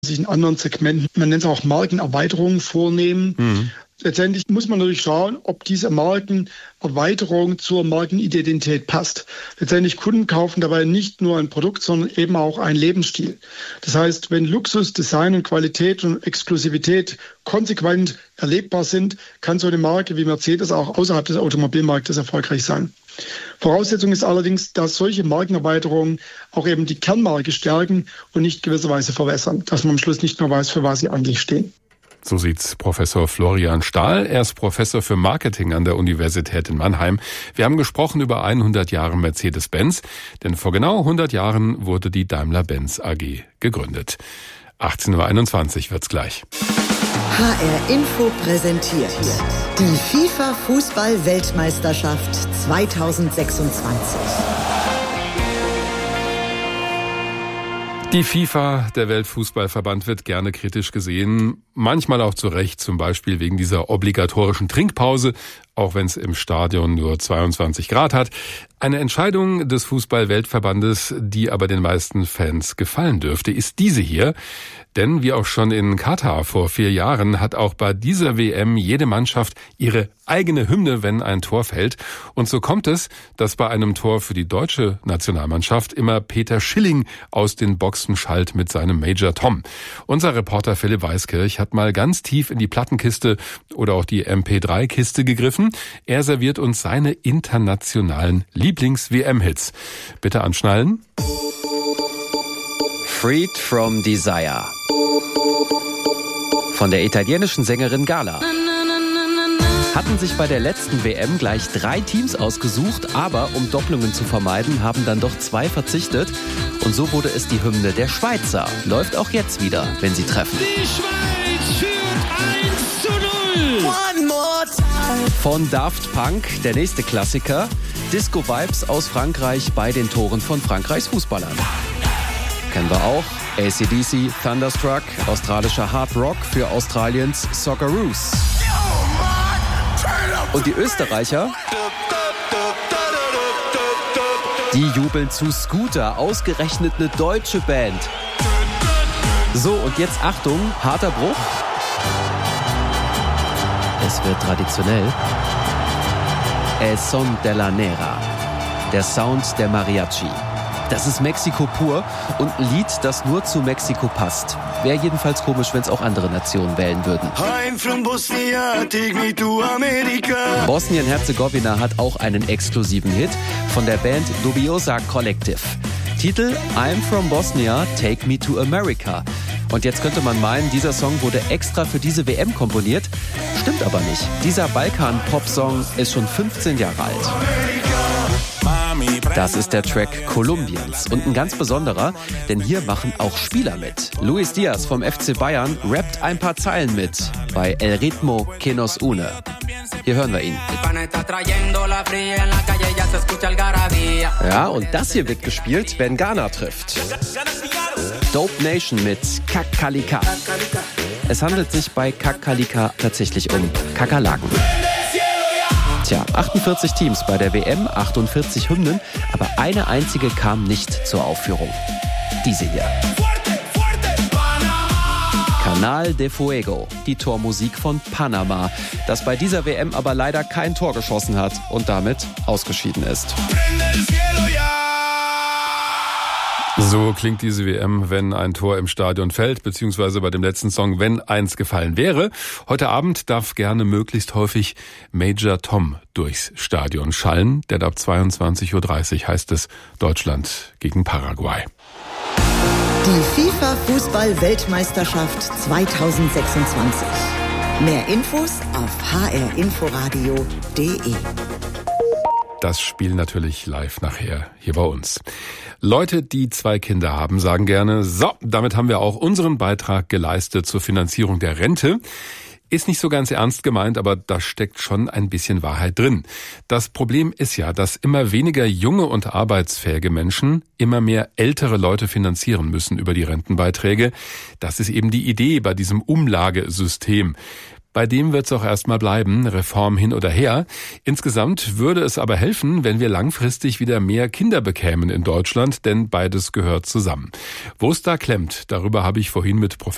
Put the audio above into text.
sich in anderen Segmenten, man nennt es auch Markenerweiterungen vornehmen. Letztendlich muss man natürlich schauen, ob diese Markenerweiterung zur Markenidentität passt. Letztendlich Kunden kaufen dabei nicht nur ein Produkt, sondern eben auch einen Lebensstil. Das heißt, wenn Luxus, Design und Qualität und Exklusivität konsequent erlebbar sind, kann so eine Marke wie Mercedes auch außerhalb des Automobilmarktes erfolgreich sein. Voraussetzung ist allerdings, dass solche Markenerweiterungen auch eben die Kernmarke stärken und nicht gewisserweise verwässern, dass man am Schluss nicht mehr weiß, für was sie eigentlich stehen. So sieht's Professor Florian Stahl. Er ist Professor für Marketing an der Universität in Mannheim. Wir haben gesprochen über 100 Jahre Mercedes-Benz, denn vor genau 100 Jahren wurde die Daimler-Benz AG gegründet. 18:21 Uhr wird's gleich. HR Info präsentiert die FIFA-Fußball-Weltmeisterschaft 2026. Die FIFA, der Weltfußballverband, wird gerne kritisch gesehen, manchmal auch zu Recht, zum Beispiel wegen dieser obligatorischen Trinkpause, auch wenn es im Stadion nur 22 Grad hat. Eine Entscheidung des Fußball-Weltverbandes, die aber den meisten Fans gefallen dürfte, ist diese hier. Denn wie auch schon in Katar vor 4 Jahren hat auch bei dieser WM jede Mannschaft ihre eigene Hymne, wenn ein Tor fällt. Und so kommt es, dass bei einem Tor für die deutsche Nationalmannschaft immer Peter Schilling aus den Boxen schallt mit seinem Major Tom. Unser Reporter Philipp Weiskirch hat mal ganz tief in die Plattenkiste oder auch die MP3-Kiste gegriffen. Er serviert uns seine internationalen Lieblings-WM-Hits. Bitte anschnallen. Freed from Desire von der italienischen Sängerin Gala. Hatten sich bei der letzten WM gleich 3 Teams ausgesucht, aber um Doppelungen zu vermeiden, haben dann doch 2 verzichtet. Und so wurde es die Hymne der Schweizer. Läuft auch jetzt wieder, wenn sie treffen. Die Schweiz führt 1:0. One more time. Von Daft Punk, der nächste Klassiker. Disco-Vibes aus Frankreich bei den Toren von Frankreichs Fußballern. Kennen wir auch. AC/DC, Thunderstruck, australischer Hard Rock für Australiens Socceroos. Und die Österreicher, die jubeln zu Scooter, ausgerechnet eine deutsche Band. So, und jetzt Achtung, harter Bruch. Es wird traditionell. El Son de la Nera, der Sound der Mariachi. Das ist Mexiko pur und ein Lied, das nur zu Mexiko passt. Wäre jedenfalls komisch, wenn es auch andere Nationen wählen würden. I'm from Bosnia, take me to America. Bosnien-Herzegowina hat auch einen exklusiven Hit von der Band Dubiosa Collective. Titel I'm from Bosnia, take me to America. Und jetzt könnte man meinen, dieser Song wurde extra für diese WM komponiert. Stimmt aber nicht. Dieser Balkan-Pop-Song ist schon 15 Jahre alt. Das ist der Track Kolumbiens und ein ganz besonderer, denn hier machen auch Spieler mit. Luis Diaz vom FC Bayern rappt ein paar Zeilen mit bei El Ritmo que nos une. Hier hören wir ihn. Ja, und das hier wird gespielt, wenn Ghana trifft. Dope Nation mit Kakalika. Es handelt sich bei Kakalika tatsächlich um Kakerlaken. Tja, 48 Teams bei der WM, 48 Hymnen, aber eine einzige kam nicht zur Aufführung. Diese hier. Canal de Fuego, die Tormusik von Panama, das bei dieser WM aber leider kein Tor geschossen hat und damit ausgeschieden ist. So klingt diese WM, wenn ein Tor im Stadion fällt, beziehungsweise bei dem letzten Song, wenn eins gefallen wäre. Heute Abend darf gerne möglichst häufig Major Tom durchs Stadion schallen, denn ab 22:30 Uhr heißt es Deutschland gegen Paraguay. Die FIFA-Fußball-Weltmeisterschaft 2026. Mehr Infos auf hrinforadio.de. Das Spiel natürlich live nachher hier bei uns. Leute, die 2 Kinder haben, sagen gerne, so, damit haben wir auch unseren Beitrag geleistet zur Finanzierung der Rente. Ist nicht so ganz ernst gemeint, aber da steckt schon ein bisschen Wahrheit drin. Das Problem ist ja, dass immer weniger junge und arbeitsfähige Menschen immer mehr ältere Leute finanzieren müssen über die Rentenbeiträge. Das ist eben die Idee bei diesem Umlagesystem. Bei dem wird es auch erstmal bleiben, Reform hin oder her. Insgesamt würde es aber helfen, wenn wir langfristig wieder mehr Kinder bekämen in Deutschland, denn beides gehört zusammen. Wo es da klemmt, darüber habe ich vorhin mit Professor